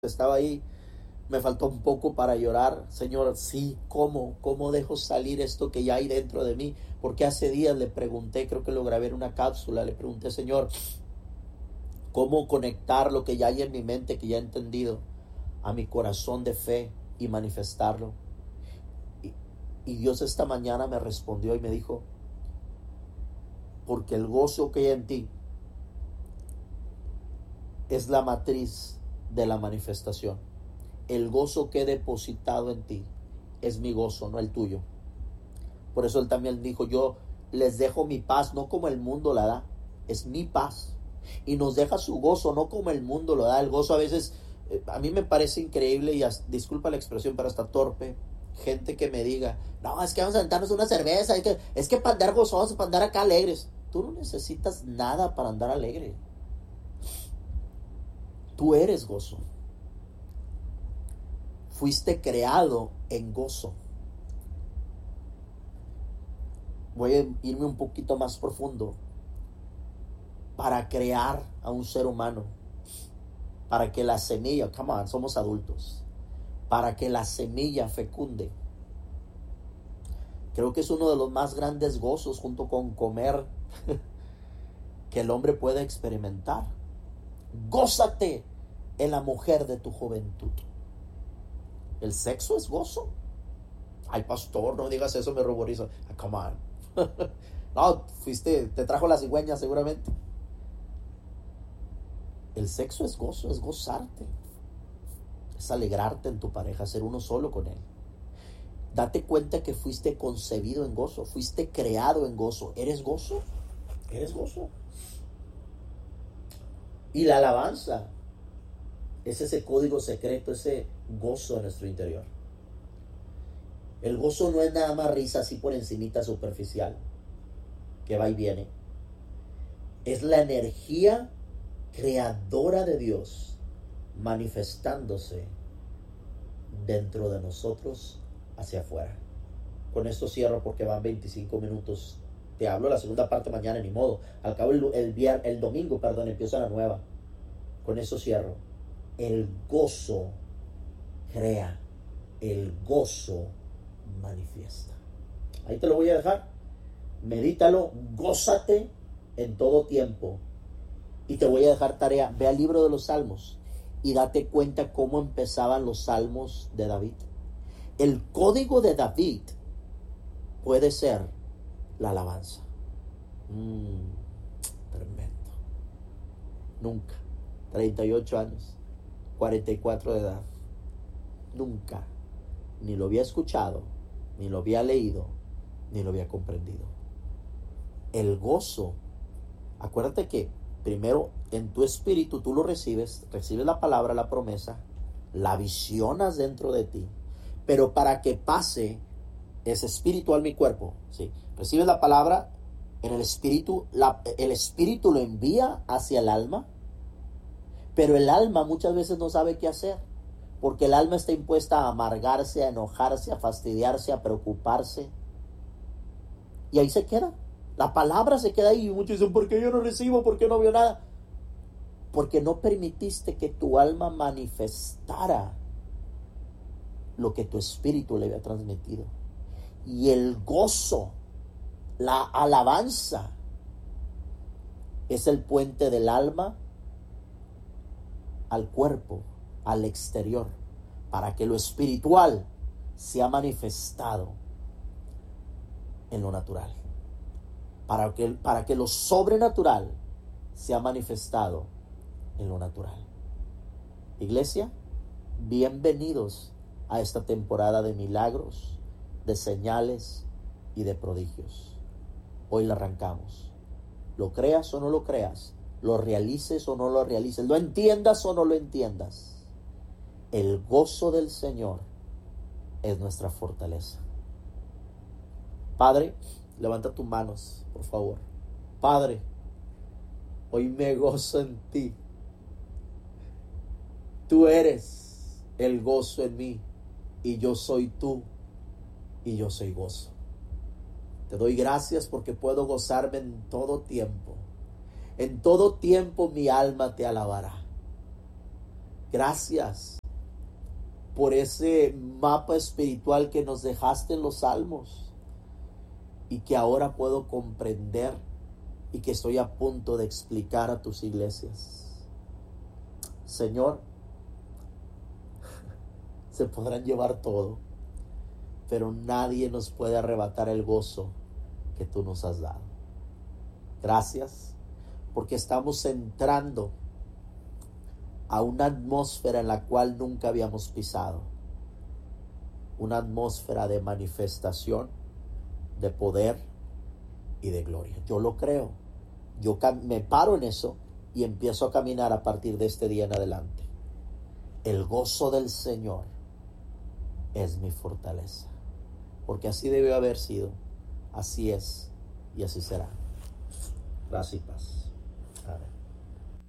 estaba ahí, me faltó un poco para llorar. Señor, sí, ¿cómo dejo salir esto que ya hay dentro de mí? Porque hace días le pregunté, creo que lo grabé en una cápsula, le pregunté, Señor, ¿cómo conectar lo que ya hay en mi mente, que ya he entendido, a mi corazón de fe y manifestarlo? Y Dios esta mañana me respondió y me dijo, porque el gozo que hay en ti es la matriz de la manifestación. El gozo que he depositado en ti es mi gozo, no el tuyo. Por eso él también dijo, yo les dejo mi paz, no como el mundo la da, es mi paz. Y nos deja su gozo, no como el mundo lo da. El gozo a veces, a mí me parece increíble, y disculpa la expresión, pero hasta torpe, gente que me diga, no, es que vamos a sentarnos una cerveza, es que para andar gozosos, para andar acá alegres. Tú no necesitas nada para andar alegre. Tú eres gozo. Fuiste creado en gozo. Voy a irme un poquito más profundo. Para crear a un ser humano, para que la semilla, come on, somos adultos, para que la semilla fecunde. Creo que es uno de los más grandes gozos, junto con comer, que el hombre puede experimentar. Gózate en la mujer de tu juventud. El sexo es gozo. Ay, pastor, no digas eso, me ruborizo. Come on. No, te trajo la cigüeña seguramente. El sexo es gozo, es gozarte. Es alegrarte en tu pareja, ser uno solo con él. Date cuenta que fuiste concebido en gozo, fuiste creado en gozo. ¿Eres gozo? ¿Eres gozo? Y la alabanza es ese código secreto, ese gozo en nuestro interior. El gozo no es nada más risa así por encimita superficial, que va y viene. Es la energía creadora de Dios manifestándose dentro de nosotros hacia afuera. Con esto cierro porque van 25 minutos. Te hablo la segunda parte mañana, ni modo. Al cabo el domingo, empieza la nueva. Con eso cierro. El gozo crea, el gozo manifiesta. Ahí te lo voy a dejar. Medítalo, gózate en todo tiempo. Y te voy a dejar tarea, ve al libro de los Salmos y date cuenta cómo empezaban los Salmos de David. El código de David puede ser la alabanza. Tremendo. Nunca, 38 años, 44 de edad, nunca, ni lo había escuchado, ni lo había leído, ni lo había comprendido. El gozo, acuérdate que primero, en tu espíritu tú lo recibes la palabra, la promesa, la visionas dentro de ti, pero para que pase, es espiritual mi cuerpo, ¿sí? Recibes la palabra en el espíritu, el espíritu lo envía hacia el alma, pero el alma muchas veces no sabe qué hacer, porque el alma está impuesta a amargarse, a enojarse, a fastidiarse, a preocuparse, y ahí se queda. La palabra se queda ahí y muchos dicen, ¿por qué yo no recibo? ¿Por qué no veo nada? Porque no permitiste que tu alma manifestara lo que tu espíritu le había transmitido. Y el gozo, la alabanza, es el puente del alma al cuerpo, al exterior, para que lo espiritual sea manifestado en lo natural. Para que lo sobrenatural sea manifestado en lo natural. Iglesia, bienvenidos a esta temporada de milagros, de señales y de prodigios. Hoy la arrancamos. Lo creas o no lo creas, lo realices o no lo realices, lo entiendas o no lo entiendas. El gozo del Señor es nuestra fortaleza. Padre, levanta tus manos, por favor. Padre, hoy me gozo en ti. Tú eres el gozo en mí, y yo soy tú, y yo soy gozo. Te doy gracias porque puedo gozarme en todo tiempo. En todo tiempo mi alma te alabará. Gracias por ese mapa espiritual que nos dejaste en los Salmos y que ahora puedo comprender y que estoy a punto de explicar a tus iglesias. Señor, se podrán llevar todo, pero nadie nos puede arrebatar el gozo que tú nos has dado. Gracias, porque estamos entrando a una atmósfera en la cual nunca habíamos pisado. Una atmósfera de manifestación, de poder y de gloria. Yo lo creo. Yo me paro en eso y empiezo a caminar a partir de este día en adelante. El gozo del Señor es mi fortaleza. Porque así debió haber sido. Así es y así será. Gracias y paz.